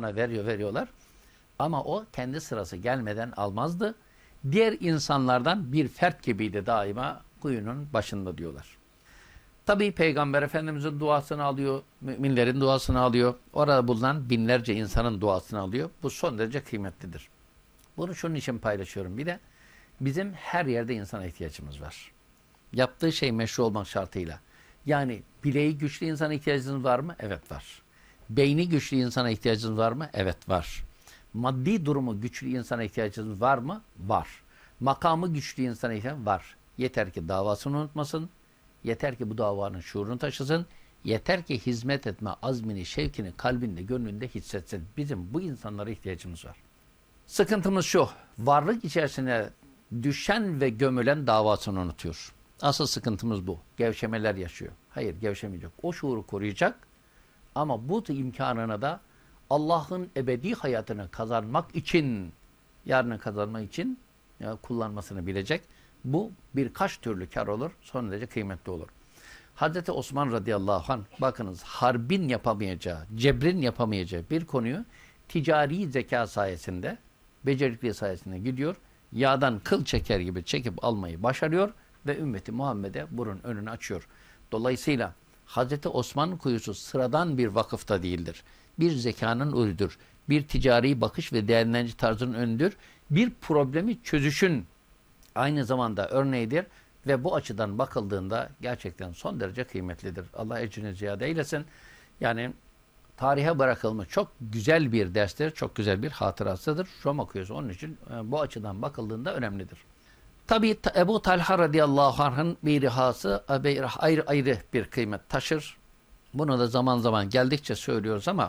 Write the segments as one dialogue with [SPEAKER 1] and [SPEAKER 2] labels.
[SPEAKER 1] ona veriyorlar. Ama o kendi sırası gelmeden almazdı. Diğer insanlardan bir fert gibiydi daima kuyunun başında diyorlar. Tabii Peygamber Efendimiz'in duasını alıyor, müminlerin duasını alıyor, orada bulunan binlerce insanın duasını alıyor. Bu son derece kıymetlidir. Bunu şunun için paylaşıyorum. Bir de bizim her yerde insana ihtiyacımız var. Yaptığı şey meşru olmak şartıyla. Yani bileği güçlü insana ihtiyacınız var mı? Evet var. Beyni güçlü insana ihtiyacınız var mı? Evet var. Maddi durumu güçlü insana ihtiyacınız var mı? Var. Makamı güçlü insana ihtiyacınız var. Yeter ki davasını unutmasın. Yeter ki bu davanın şuurunu taşısın. Yeter ki hizmet etme azmini, şevkini kalbinde, gönlünde hissetsin. Bizim bu insanlara ihtiyacımız var. Sıkıntımız şu. Varlık içerisine düşen ve gömülen davasını unutuyor. Asıl sıkıntımız bu. Gevşemeler yaşıyor. Hayır, gevşemeyecek. O şuuru koruyacak. Ama bu imkanını da Allah'ın ebedi hayatını kazanmak için, yarını kazanmak için kullanmasını bilecek. Bu birkaç türlü kar olur. Son derece kıymetli olur. Hazreti Osman radıyallahu anh, bakınız, harbin yapamayacağı, cebrin yapamayacağı bir konuyu ticari zeka sayesinde, becerikli sayesinde gidiyor. Yağdan kıl çeker gibi çekip almayı başarıyor ve ümmeti Muhammed'e bunun önünü açıyor. Dolayısıyla Hazreti Osman kuyusu sıradan bir vakıfta değildir. Bir zekanın ürüdür. Bir ticari bakış ve değerlendirici tarzının önüdür. Bir problemi çözüşün aynı zamanda örneğidir ve bu açıdan bakıldığında gerçekten son derece kıymetlidir. Allah ecrini ziyade eylesin. Yani tarihe bırakılmış çok güzel bir derstir, çok güzel bir hatırasıdır. Roma kuyusu onun için bu açıdan bakıldığında önemlidir. Tabi Ebu Talha radıyallahu anh'ın mirası ayrı bir kıymet taşır. Bunu da zaman zaman geldikçe söylüyoruz ama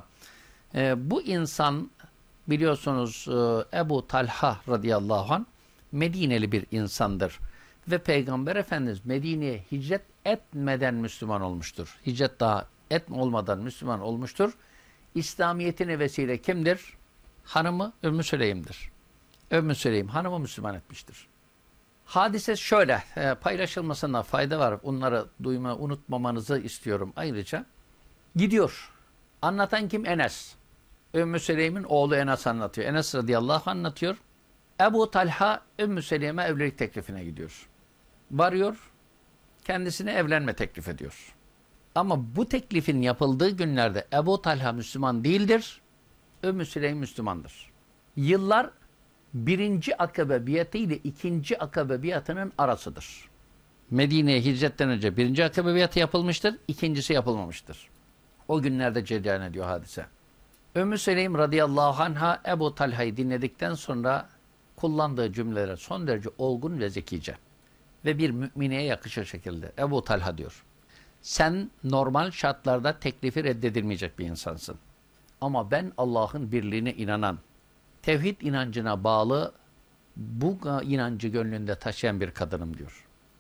[SPEAKER 1] bu insan biliyorsunuz Ebu Talha radıyallahu anh Medineli bir insandır. Ve Peygamber Efendimiz Medine'ye hicret etmeden Müslüman olmuştur. Hicret daha olmadan Müslüman olmuştur. İslamiyetine vesile kimdir? Hanımı Ümmü Süleym'dir. Ümmü Süleym hanımı Müslüman etmiştir. Hadise şöyle, paylaşılmasına fayda var. Onları unutmamanızı istiyorum ayrıca. Gidiyor. Anlatan kim? Enes. Ümmü Süleym'in oğlu Enes anlatıyor. Enes radıyallahu anh anlatıyor. Ebu Talha Ümmü Süleym'e evlilik teklifine gidiyor. Varıyor, kendisine evlenme teklif ediyor. Ama bu teklifin yapıldığı günlerde Ebu Talha Müslüman değildir, Ümmü Süleym Müslümandır. Yıllar birinci akabe biatı ile ikinci akabe biatının arasıdır. Medine'ye hicretten önce birinci akabe biatı yapılmıştır, ikincisi yapılmamıştır. O günlerde cereyan ediyor hadise. Ümmü Süleym radıyallahu anha Ebu Talha'yı dinledikten sonra kullandığı cümleler son derece olgun ve zekice ve bir mümineye yakışır şekilde. Ebu Talha diyor, sen normal şartlarda teklifi reddedilmeyecek bir insansın. Ama ben Allah'ın birliğine inanan, tevhid inancına bağlı, bu inancı gönlünde taşıyan bir kadınım diyor.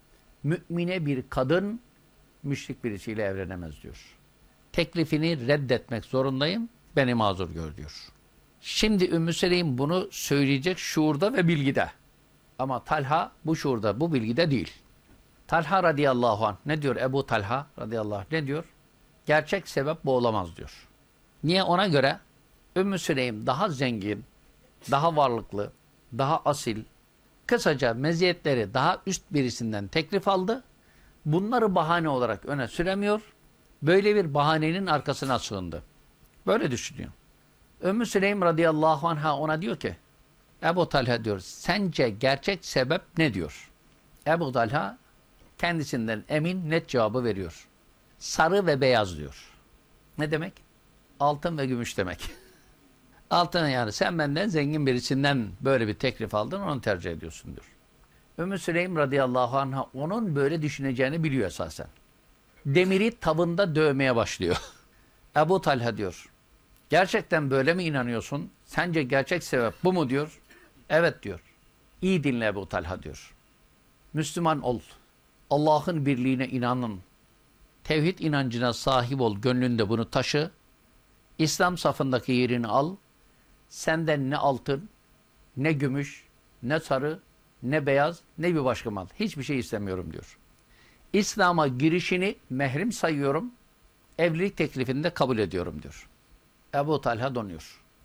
[SPEAKER 1] Mümine bir kadın müşrik birisiyle evlenemez diyor. Teklifini reddetmek zorundayım, beni mazur gör diyor. Şimdi Ümmü Süleym bunu söyleyecek şuurda ve bilgide. Ama Talha bu şuurda, bu bilgide değil. Talha radıyallahu anh ne diyor? Ebu Talha radıyallahu anh ne diyor? Gerçek sebep bu olamaz diyor. Niye? Ona göre Ümmü Süleym daha zengin, daha varlıklı, daha asil, kısaca meziyetleri daha üst birisinden teklif aldı. Bunları bahane olarak öne süremiyor. Böyle bir bahanenin arkasına sığındı. Böyle düşünüyor. Ümmü Süleym radıyallahu anh'a ona diyor ki, Ebu Talha diyor, sence gerçek sebep ne diyor? Ebu Talha kendisinden emin, net cevabı veriyor. Sarı ve beyaz diyor. Ne demek? Altın ve gümüş demek. Altın, yani sen benden zengin birisinden böyle bir teklif aldın, onu tercih ediyorsun diyor. Ümmü Süleym radıyallahu anh'a onun böyle düşüneceğini biliyor esasen. Demiri tavında dövmeye başlıyor. Ebu Talha diyor, gerçekten böyle mi inanıyorsun? Sence gerçek sebep bu mu diyor. Evet diyor. İyi dinle Ebu Talha diyor. Müslüman ol. Allah'ın birliğine inanın. Tevhid inancına sahip ol. Gönlünde bunu taşı. İslam safındaki yerini al. Senden ne altın, ne gümüş, ne sarı, ne beyaz, ne bir başka mal. Hiçbir şey istemiyorum diyor. İslam'a girişini mehrim sayıyorum. Evlilik teklifini de kabul ediyorum diyor. Ebu Talha donuyor.